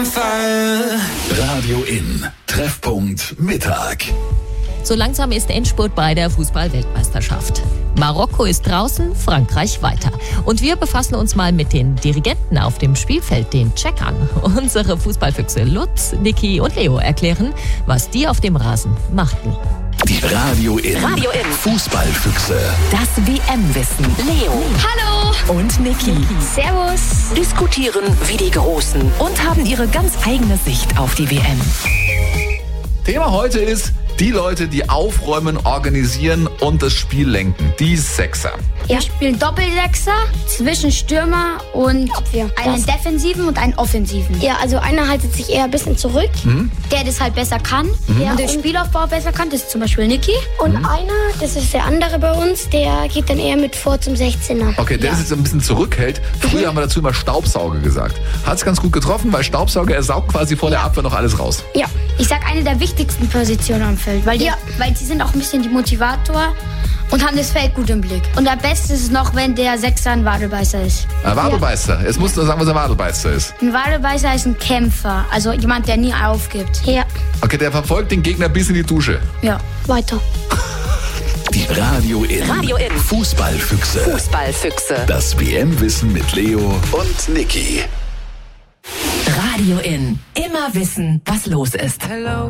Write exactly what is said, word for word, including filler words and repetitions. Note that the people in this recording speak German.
Radio In. Treffpunkt Mittag. So langsam ist Endspurt bei der Fußball-Weltmeisterschaft. Marokko ist draußen, Frankreich weiter. Und wir befassen uns mal mit den Dirigenten auf dem Spielfeld, den Checkern. Unsere Fußballfüchse Lutz, Niki und Leo erklären, was die auf dem Rasen machten. Die Radio In. Radio In. Fußballfüchse. Das W M-Wissen. Leo. Hallo. Und Niki. Servus. Diskutieren wie die Großen und haben ihre ganz eigene Sicht auf die W M. Thema heute ist die Leute, die aufräumen, organisieren und das Spiel lenken. Die Sechser. Wir spielen Doppelsechser zwischen Stürmer und Abwehr. Einen defensiven und einen offensiven. Ja, also einer haltet sich eher ein bisschen zurück. Mhm. Der das halt besser kann Mhm. und den Spielaufbau besser kann. Das ist zum Beispiel Niki. Und Mhm. einer, das ist der andere bei uns, der geht dann eher mit vor zum sechzehner. Okay, der Ja. sich jetzt ein bisschen zurückhält. Früher haben wir dazu immer Staubsauger gesagt. Hat es ganz gut getroffen, weil Staubsauger, er saugt quasi vor der Abwehr noch alles raus. Ja. Ich sag eine der wichtigsten Positionen am Feld, weil, die, Ja. weil sie sind auch ein bisschen die Motivator und haben das Feld gut im Blick. Und am besten ist es noch, wenn der Sechser ein Wadelbeißer ist. Ein Wadelbeißer. Jetzt musst du sagen, was ein Wadelbeißer ist. Ein Wadelbeißer ist ein Kämpfer, also jemand, der nie aufgibt. Ja, Okay, der verfolgt den Gegner bis in die Dusche. Ja. weiter. Die Radio In. Radio In. Fußballfüchse. Fußballfüchse. Das W M-Wissen mit Leo und Niki. Radio In. Immer wissen, was los ist. Hello,